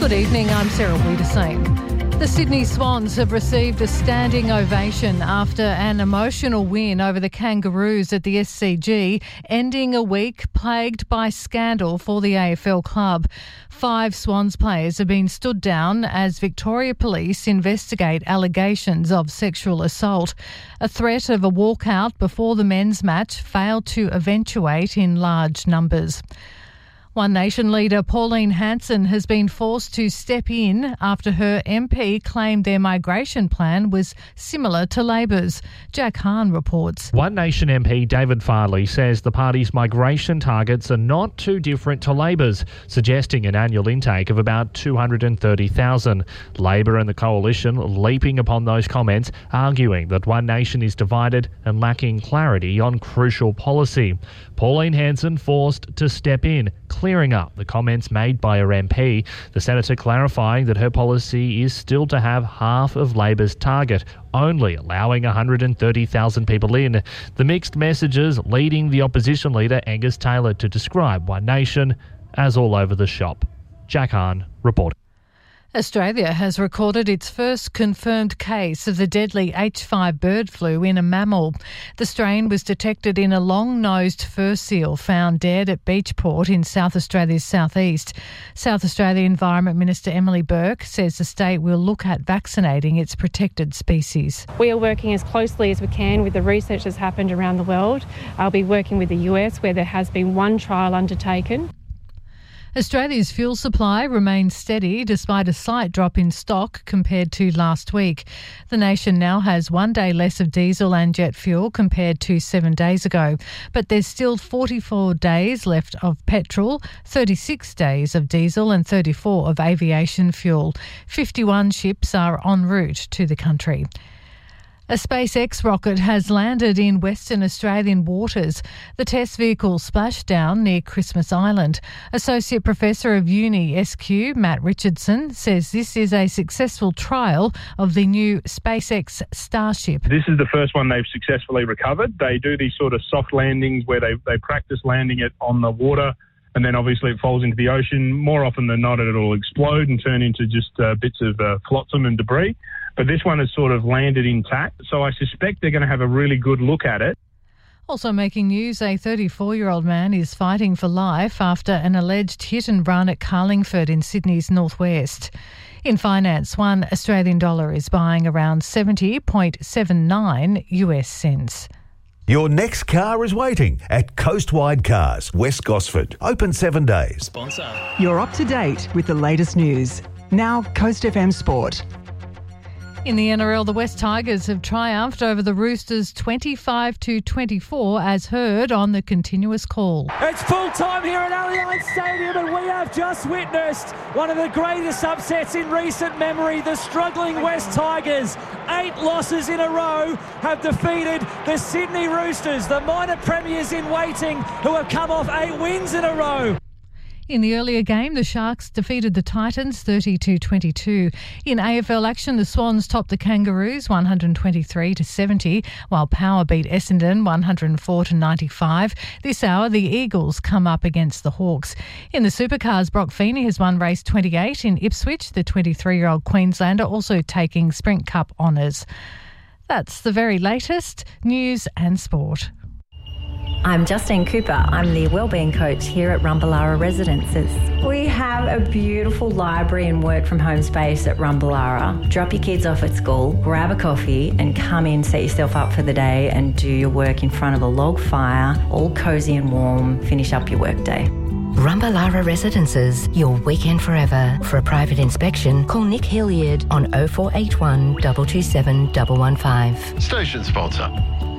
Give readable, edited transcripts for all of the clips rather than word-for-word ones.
Good evening, I'm Sarah Wiedersame. The Sydney Swans have received a standing ovation after an emotional win over the Kangaroos at the SCG, ending a week plagued by scandal for the AFL club. 5 Swans players have been stood down as Victoria Police investigate allegations of sexual assault. A threat of a walkout before the men's match failed to eventuate in large numbers. One Nation leader Pauline Hanson has been forced to step in after her MP claimed their migration plan was similar to Labor's. Jack Hahn reports. One Nation MP David Farley says the party's migration targets are not too different to Labor's, suggesting an annual intake of about 230,000. Labor and the coalition leaping upon those comments, arguing that One Nation is divided and lacking clarity on crucial policy. Pauline Hanson forced to step in, clearing up the comments made by her MP, the senator clarifying that her policy is still to have half of Labor's target, only allowing 130,000 people in. The mixed messages leading the opposition leader Angus Taylor to describe One Nation as all over the shop. Jack Hahn reporting. Australia has recorded its first confirmed case of the deadly H5 bird flu in a mammal. The strain was detected in a long-nosed fur seal found dead at Beachport in South Australia's southeast. South Australia Environment Minister Emily Burke says the state will look at vaccinating its protected species. We are working as closely as we can with the research that's happened around the world. I'll be working with the US, where there has been one trial undertaken. Australia's fuel supply remains steady despite a slight drop in stock compared to last week. The nation now has 1 day less of diesel and jet fuel compared to 7 days ago, but there's still 44 days left of petrol, 36 days of diesel and 34 of aviation fuel. 51 ships are en route to the country. A SpaceX rocket has landed in Western Australian waters. The test vehicle splashed down near Christmas Island. Associate Professor of Uni SQ, Matt Richardson, says this is a successful trial of the new SpaceX Starship. This is the first one they've successfully recovered. They do these sort of soft landings where they practice landing it on the water, and then obviously it falls into the ocean. More often than not, it'll explode and turn into just bits of flotsam and debris. But this one has sort of landed intact, so I suspect they're going to have a really good look at it. Also making news, a 34-year-old man is fighting for life after an alleged hit and run at Carlingford in Sydney's northwest. In finance, one Australian dollar is buying around 70.79 US cents. Your next car is waiting at Coastwide Cars, West Gosford. Open 7 days. Sponsor. You're up to date with the latest news. Now, Coast FM Sport. In the NRL, the West Tigers have triumphed over the Roosters 25-24 as heard on the continuous call. It's full time here at Allianz Stadium and we have just witnessed one of the greatest upsets in recent memory. The struggling West Tigers, 8 losses in a row, have defeated the Sydney Roosters, the minor premiers in waiting, who have come off 8 wins in a row. In the earlier game, the Sharks defeated the Titans 30-22. In AFL action, the Swans topped the Kangaroos 123-70, while Power beat Essendon 104-95. This hour, the Eagles come up against the Hawks. In the Supercars, Brock Feeney has won race 28 in Ipswich, the 23-year-old Queenslander also taking Sprint Cup honours. That's the very latest news and sport. I'm Justine Cooper. I'm the Wellbeing Coach here at Rumballara Residences. We have a beautiful library and work from home space at Rumballara. Drop your kids off at school, grab a coffee and come in, set yourself up for the day and do your work in front of a log fire, all cosy and warm, finish up your workday. Rumballara Residences, your weekend forever. For a private inspection, call Nick Hilliard on 0481 227 115. Station sponsor.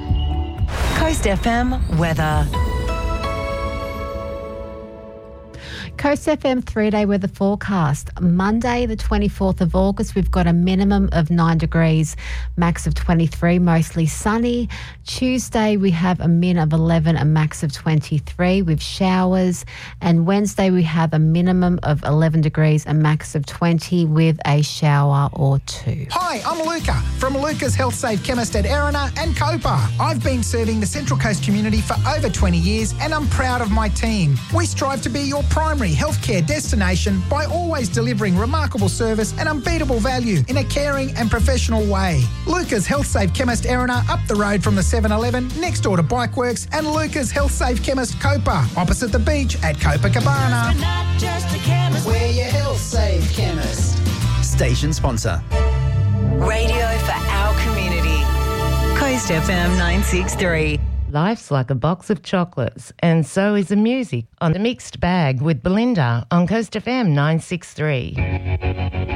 Coast FM weather. Coast FM 3-day weather forecast. Monday, the 24th of August, we've got a minimum of 9 degrees, max of 23, mostly sunny. Tuesday, we have a min of 11, a max of 23 with showers. And Wednesday, we have a minimum of 11 degrees, a max of 20 with a shower or 2. Hi, I'm Luca from Luca's Health Safe Chemist at Erina and Copa. I've been serving the Central Coast community for over 20 years and I'm proud of my team. We strive to be your primary primary healthcare destination by always delivering remarkable service and unbeatable value in a caring and professional way. Lucas Health Safe Chemist Erina, up the road from the 7-Eleven, next door to Bikeworks, and Lucas Health Safe Chemist Copa, opposite the beach at Copacabana. We're not just a chemist. We're your Health Safe Chemist. Station sponsor. Radio for our community. Coast FM 963. Life's like a box of chocolates, and so is the music on The Mixed Bag with Belinda on Coast FM 963.